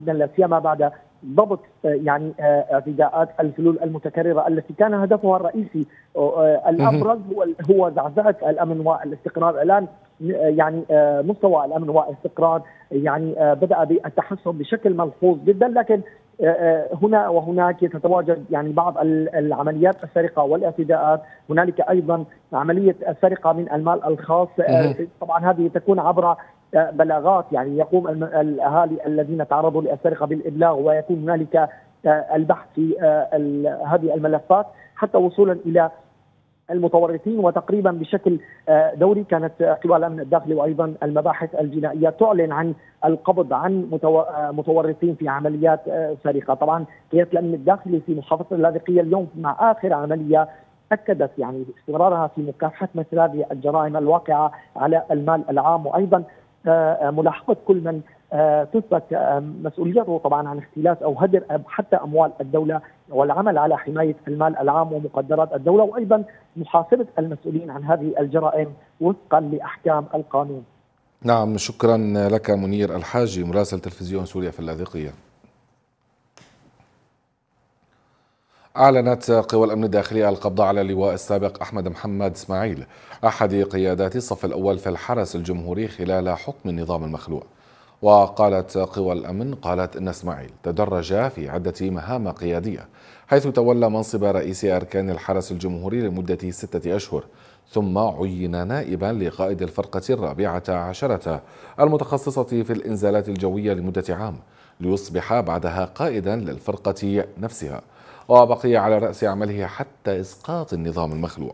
لا سيما بعد ضبط يعني اعتداءات الفلول المتكرره التي كان هدفها الرئيسي الابرز هو زعزعه الامن والاستقرار. الان يعني مستوى الامن والاستقرار يعني بدا بالتحسن بشكل ملحوظ جدا، لكن هنا وهناك تتواجد يعني بعض العمليات السرقه والاعتداءات. هنالك ايضا عمليه السرقه من المال الخاص، طبعا هذه تكون عبر بلاغات، يعني يقوم الاهالي الذين تعرضوا للسرقه بالابلاغ، ويكون هنالك البحث في هذه الملفات حتى وصولا الى المتورطين. وتقريبا بشكل دوري كانت قوى الامن الداخلي وايضا المباحث الجنائيه تعلن عن القبض عن متورطين في عمليات سرقه. طبعا قياده الامن الداخلي في محافظه اللاذقيه اليوم مع اخر عمليه اكدت يعني استمرارها في مكافحه مثل هذه الجرائم الواقعه على المال العام، وايضا ملاحقه كل من تثبت مسؤوليته طبعا عن اختلاس او هدر حتى اموال الدوله، والعمل على حمايه المال العام ومقدرات الدوله، وايضا محاسبه المسؤولين عن هذه الجرائم وفقا لاحكام القانون. نعم، شكرا لك منير الحاجي مراسل تلفزيون سوريا في اللاذقيه. أعلنت قوى الأمن الداخلي القبض على اللواء السابق أحمد محمد إسماعيل أحد قيادات الصف الأول في الحرس الجمهوري خلال حكم النظام المخلوع. وقالت قوى الأمن إن إسماعيل تدرج في عدة مهام قيادية، حيث تولى منصب رئيس أركان الحرس الجمهوري لمدة 6 أشهر، ثم عين نائبا لقائد الفرقة 14 المتخصصة في الإنزالات الجوية لمدة عام، ليصبح بعدها قائدا للفرقة نفسها، وبقي على رأس عمله حتى إسقاط النظام المخلوع.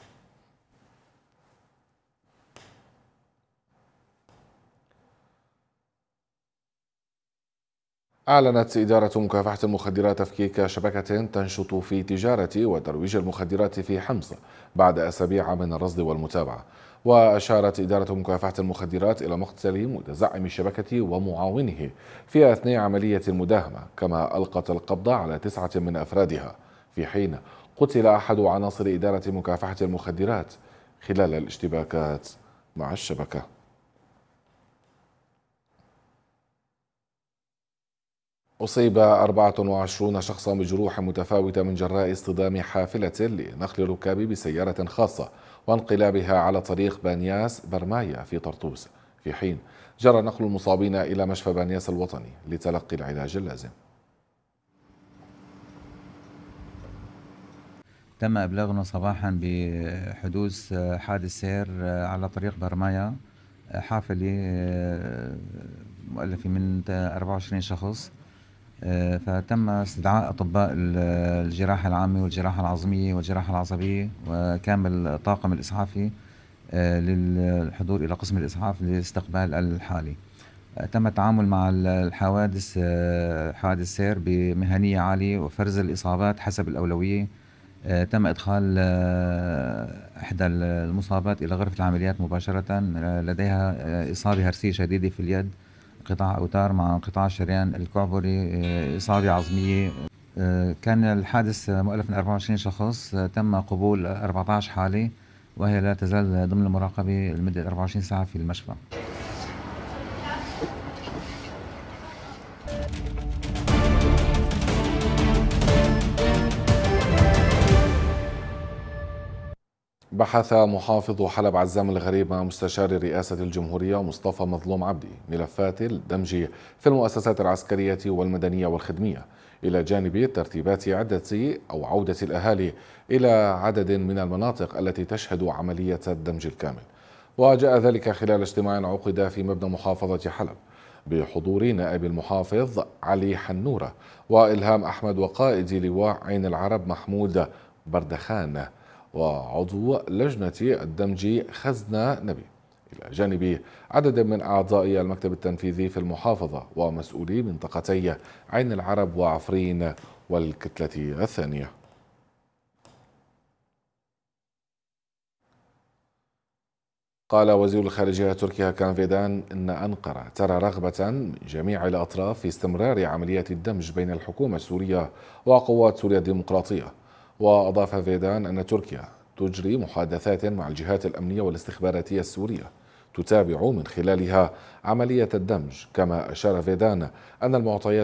أعلنت إدارة مكافحة المخدرات تفكيك شبكة تنشط في تجارة وترويج المخدرات في حمص بعد أسابيع من الرصد والمتابعة. وأشارت إدارة مكافحة المخدرات إلى مقتل متزعم الشبكة ومعاونه في أثناء عملية المداهمة، كما ألقت القبض على 9 من أفرادها، في حين قتل أحد عناصر إدارة مكافحة المخدرات خلال الاشتباكات مع الشبكة. أصيب 24 شخصا بجروح متفاوتة من جراء اصطدام حافلة لنقل الركاب بسيارة خاصة وانقلابها على طريق بانياس برماية في طرطوس، في حين جرى نقل المصابين إلى مشفى بانياس الوطني لتلقي العلاج اللازم. تم إبلاغنا صباحا بحدوث حادث سير على طريق برماية، حافلة مؤلفة من 24 شخص، فتم استدعاء أطباء الجراحة العامة والجراحة العظمية والجراحة العصبية وكامل الطاقم الإسعافي للحضور إلى قسم الإسعاف لاستقبال الحالة. تم التعامل مع الحوادث حوادث سير بمهنية عالية وفرز الإصابات حسب الأولوية. تم إدخال إحدى المصابات إلى غرفة العمليات مباشرة، لديها إصابة هرسية شديدة في اليد، قطاع أوتار مع انقطاع الشريان الكعبري، إصابة عظمية. كان الحادث مؤلف من 24 شخص، تم قبول 14 حالة، وهي لا تزال ضمن المراقبة لمدة 24 ساعة في المشفى. بحث محافظ حلب عزام الغريب مع مستشار رئاسة الجمهورية مصطفى مظلوم عبدي ملفات الدمج في المؤسسات العسكرية والمدنية والخدمية، إلى جانب ترتيبات عودة الأهالي إلى عدد من المناطق التي تشهد عملية الدمج الكامل. وجاء ذلك خلال اجتماع عقد في مبنى محافظة حلب بحضور نائب المحافظ علي حنورة وإلهام أحمد وقائد لواء عين العرب محمود بردخان وعضو لجنة الدمج خزنة نبي، إلى جانب عدد من أعضاء المكتب التنفيذي في المحافظة ومسؤولي منطقتي عين العرب وعفرين والكتلة الثانية. قال وزير الخارجية التركي هاكان فيدان إن أنقرة ترى رغبة من جميع الأطراف في استمرار عملية الدمج بين الحكومة السورية وقوات سوريا الديمقراطية. وأضاف فيدان أن تركيا تجري محادثات مع الجهات الأمنية والاستخباراتية السورية تتابع من خلالها عملية الدمج، كما أشار فيدان أن المعطيات